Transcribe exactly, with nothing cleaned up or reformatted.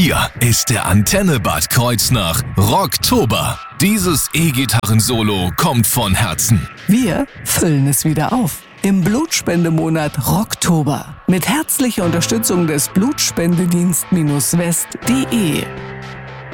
Hier ist der Antenne Bad Kreuznach Rocktober. Dieses E-Gitarren-Solo kommt von Herzen. Wir füllen es wieder auf. Im Blutspendemonat Rocktober. Mit herzlicher Unterstützung des Blutspendedienst-west punkt de.